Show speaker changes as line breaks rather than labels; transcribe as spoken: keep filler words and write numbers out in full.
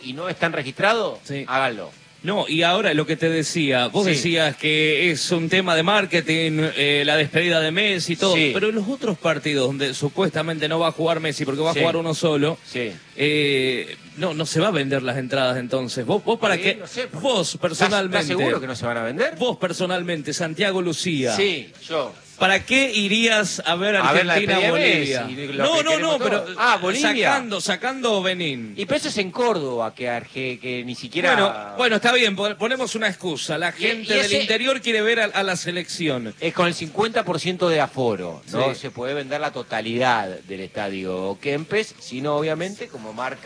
y no están registrados, sí. háganlo.
No, y ahora lo que te decía, vos sí. decías que es un tema de marketing, eh, la despedida de Messi y todo, sí. pero en los otros partidos donde supuestamente no va a jugar Messi porque va a sí. jugar uno solo, sí. eh, no no se va a vender las entradas entonces. ¿Vos, vos para qué? No sé, vos personalmente...
¿Estás seguro que no se van a vender?
Vos personalmente, Santiago Lucía.
Sí, yo...
¿Para qué irías a ver Argentina-Bolivia? No, no, no, pero
ah, Bolivia.
sacando, sacando Benín.
Y pero eso es en Córdoba, que, Arge, que ni siquiera...
Bueno, bueno, está bien, ponemos una excusa. La gente y, y ese... del interior quiere ver a, a la selección.
Es con el cincuenta por ciento de aforo, no sí. se puede vender la totalidad del estadio Kempes, sino obviamente como marca...